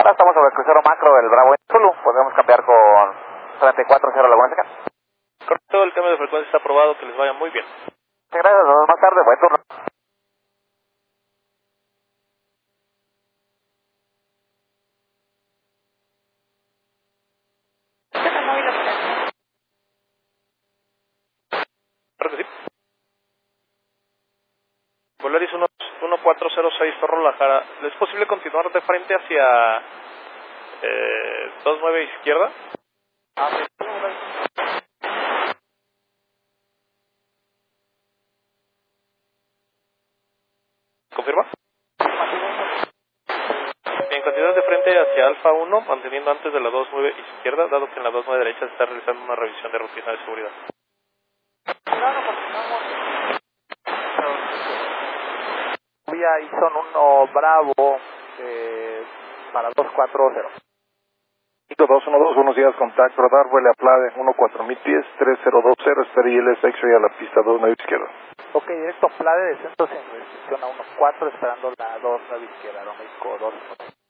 Hola, estamos sobre el crucero macro del Bravo en Zulu. Podemos cambiar con 34-0 Laguna Seca. Correcto, el cambio de frecuencia está aprobado, que les vaya muy bien. Muchas gracias, nos vemos más tarde, buen turno. Claro que sí. Volaris 1406 Torro La Jara. ¿Es posible continuar de frente hacia 29 izquierda? ¿Confirma? En continuidad de frente hacia Alfa 1, manteniendo antes de la 29 izquierda, dado que en la 29 derecha se está realizando una revisión de rutina de seguridad. Vía Ison 1 Bravo para 240. 212, buenos días, contacto, radar, vuele a Plade, 14000 pies, 3020, espera ILS X-ray a la pista 29 izquierda. Ok, directo Plade, descenso sin restricción a 14, esperando la 29 izquierda, México 2.